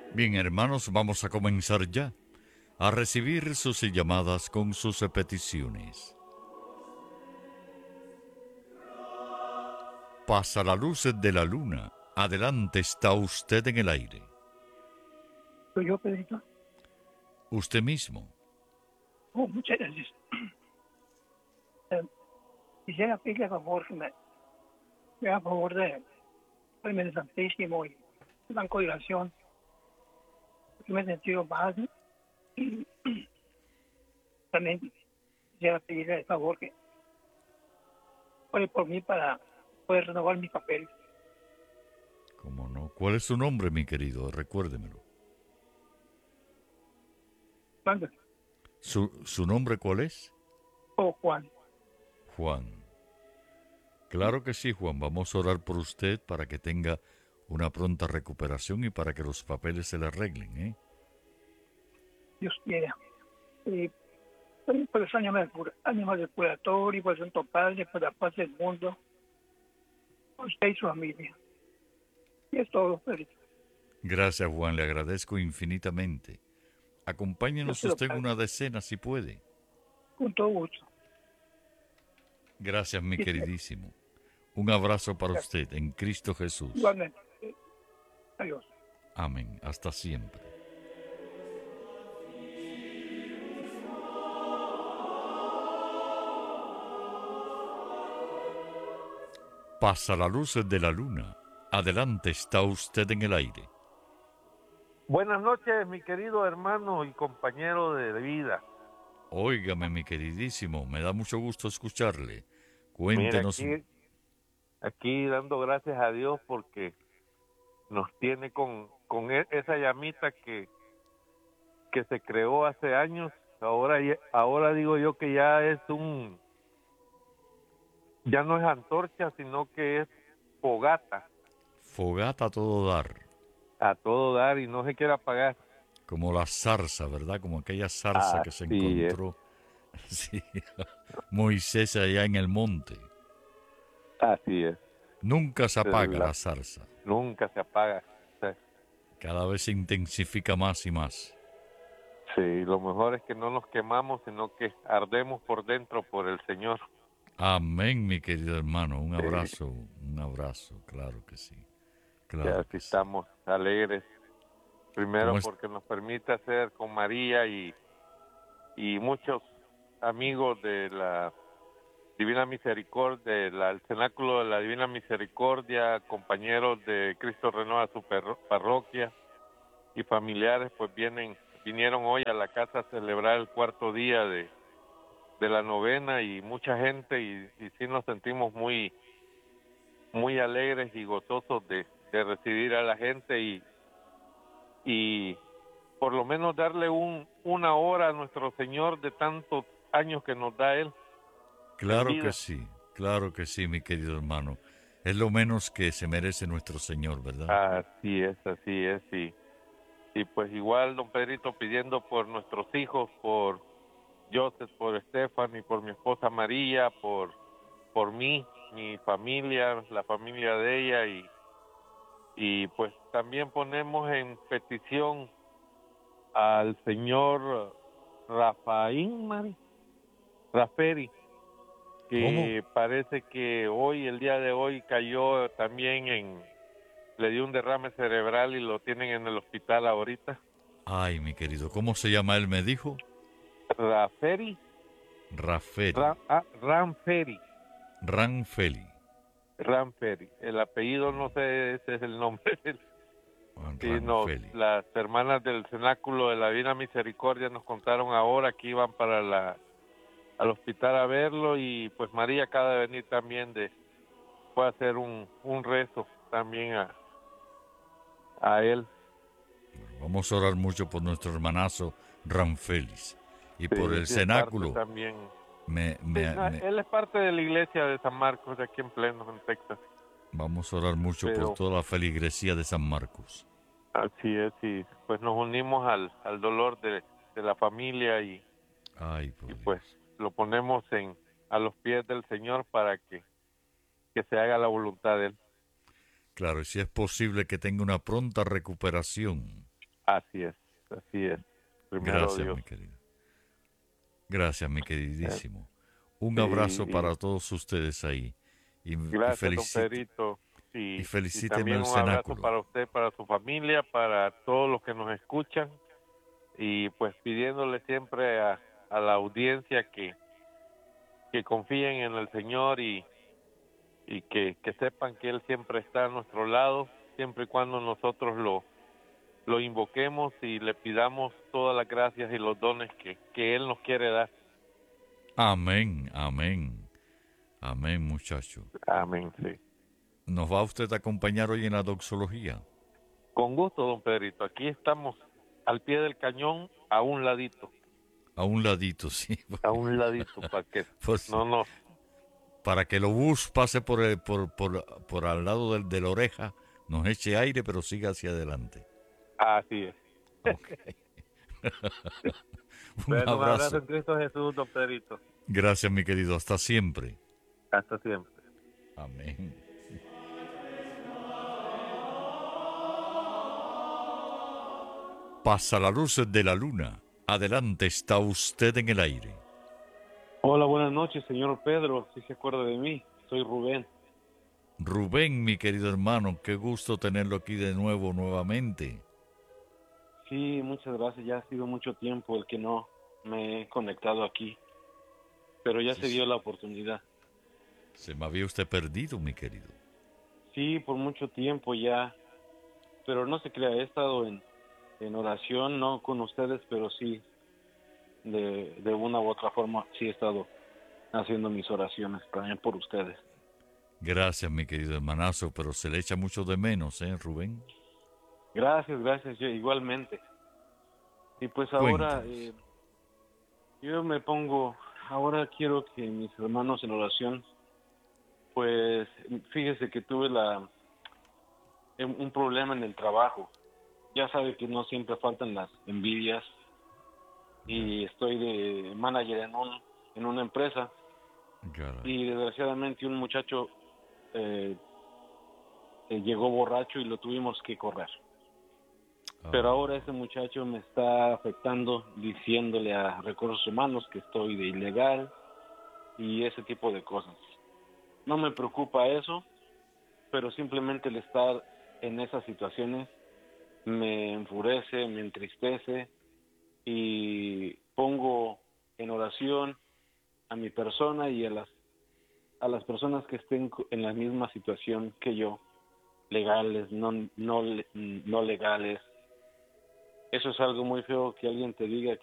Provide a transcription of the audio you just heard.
Bien, hermanos, vamos a comenzar ya a recibir sus llamadas con sus peticiones. Pasa la luz de la luna. Adelante, está usted en el aire. Soy yo, Pedrito. Usted mismo. Oh, muchas gracias. Eh, Quisiera pedirle a favor que me haga a favor de ponerme el Santísimo y la oración, porque me he sentido mal. Y también quisiera pedirle el favor que ore por mí para poder renovar mis papeles. ¿Cómo no? ¿Cuál es su nombre, mi querido? Recuérdemelo. ¿Cuándo? ¿Su nombre cuál es? Oh, Juan. Juan. Claro que sí, Juan. Vamos a orar por usted para que tenga una pronta recuperación y para que los papeles se le arreglen, ¿eh? Dios quiera. Y también por los ánimos del curatorio, por el Santo Padre, por la paz del mundo, por usted y su familia. Y es todo, Pedrito. Gracias, Juan. Le agradezco infinitamente. Dios Acompáñenos te lo usted en pague. una decena si puede. Con todo gusto. Gracias, mi Sí, señor. queridísimo. Un abrazo para Gracias. usted en Cristo Jesús. Igualmente. Adiós. Amén. Hasta siempre. Pasa la luz de la luna. Adelante, está usted en el aire. Buenas noches, mi querido hermano y compañero de vida. Óigame, mi queridísimo, me da mucho gusto escucharle. Mira, Cuéntenos. aquí dando gracias a Dios porque nos tiene con esa llamita que se creó hace años. Ahora digo yo que ya no es antorcha, sino que es fogata Fogata a todo dar. a todo dar y no se quiere apagar. Como la zarza, ¿verdad? Como aquella zarza que se Así es, encontró, sí, Moisés allá en el monte. así es. Nunca se apaga La- la zarza. Nunca se apaga. Cada vez se intensifica más y más. Sí, lo mejor es que no nos quemamos, sino que ardemos por dentro por el Señor. Amén, mi querido hermano. Sí, Un abrazo, claro que sí. que Claro así que sí. estamos alegres. ¿Cómo Primero es? porque nos permite hacer con María y muchos amigos de la Divina Misericordia, del Cenáculo de la Divina Misericordia, compañeros de Cristo Renueva su parroquia y familiares, pues vinieron hoy a la casa a celebrar el cuarto día de la novena y mucha gente y sí nos sentimos muy alegres y gozosos de recibir a la gente y por lo menos darle una hora a nuestro Señor de tantos años que nos da Él en vida. claro que sí, mi querido hermano. Es lo menos que se merece nuestro Señor, ¿verdad? Así es, y pues igual, don Pedrito, pidiendo por nuestros hijos, por Joseph, por Stephanie, por mi esposa María, por mí, mi familia, la familia de ella y pues también ponemos en petición al señor Rafaín Raferi, ¿Cómo? que parece que el día de hoy cayó también le dio un derrame cerebral y lo tienen en el hospital ahorita. Ay, mi querido, ¿cómo se llama él, me dijo? Raferi, Raferi. Ranferi, Ranfeli. Ranferi. El apellido no sé, ese es el nombre. Sí, Ranfeli. las hermanas del Cenáculo de la Divina Misericordia nos contaron ahora que iban al hospital a verlo y pues María acaba de venir también fue a hacer un rezo también a él. Vamos a orar mucho por nuestro hermanazo Ranfelis. Y por Sí, el sí es parte cenáculo. también. Me, Sí, me, no, me- él es parte de la iglesia de San Marcos, de aquí en Pleno, en Texas. Vamos a orar mucho por Pero toda la feligresía de San Marcos. así es, y pues nos unimos al dolor de la familia Ay, y por pues Dios. lo ponemos a los pies del Señor para que se haga la voluntad de Él. Claro, y si es posible que tenga una pronta recuperación. Así es, así es. Primero Gracias, Dios. mi querido. Gracias, mi queridísimo. Un Sí, abrazo para todos ustedes ahí. gracias, don Pedrito. Y Y felicíteme también al un abrazo cenáculo. para usted, para su familia, para todos los que nos escuchan. Y pues pidiéndole siempre a la audiencia que confíen en el Señor y que sepan que Él siempre está a nuestro lado, siempre y cuando nosotros lo invoquemos y le pidamos todas las gracias y los dones que Él nos quiere dar. Amén, amén. Amén, muchacho. Amén, sí. ¿Nos va usted a acompañar hoy en la doxología? Con gusto, don Pedrito. Aquí estamos al pie del cañón, a un ladito, A un ladito, sí. para que Pues, no nos... para que el bus pase por al lado de la oreja, nos eche aire, pero siga hacia adelante. Así es. Ok. Un Bueno, un abrazo abrazo. en Cristo Jesús, don Pedrito. Gracias, mi querido. Hasta siempre. Hasta siempre. Amén. Pasa la luz de la luna. Adelante, está usted en el aire. Hola, buenas noches, señor Pedro. Si se acuerda de mí, soy Rubén. Rubén, mi querido hermano, qué gusto tenerlo aquí de nuevo, nuevamente. Sí, muchas gracias. Ya ha sido mucho tiempo el que no me he conectado aquí, pero ya Sí, se dio la oportunidad. Se me había usted perdido, mi querido. Sí, por mucho tiempo ya, pero no se crea, he estado en oración, no con ustedes, pero sí, de una u otra forma, sí he estado haciendo mis oraciones también por ustedes. Gracias, mi querido hermanazo, pero se le echa mucho de menos, ¿eh, Rubén? Gracias, gracias, yo igualmente. Y pues ahora Cuéntenos. yo me pongo, ahora quiero que mis hermanos en oración, pues fíjese que tuve un problema en el trabajo. Ya sabe que no siempre faltan las envidias y estoy de manager en una empresa Caray. y desgraciadamente un muchacho eh, llegó borracho y lo tuvimos que correr. Pero ahora ese muchacho me está afectando diciéndole a recursos humanos que estoy de ilegal y ese tipo de cosas. No me preocupa eso, pero simplemente el estar en esas situaciones me enfurece, me entristece y pongo en oración a mi persona y a las personas que estén en la misma situación que yo, legales, no legales. Eso es algo muy feo que alguien te diga